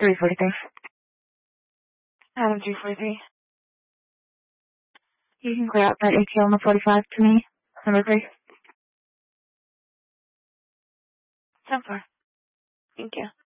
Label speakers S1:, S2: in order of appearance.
S1: 343.
S2: Adam 343.
S1: You can clear out that ATL on the 45 to me. Number 3.
S2: 10-4. Thank you.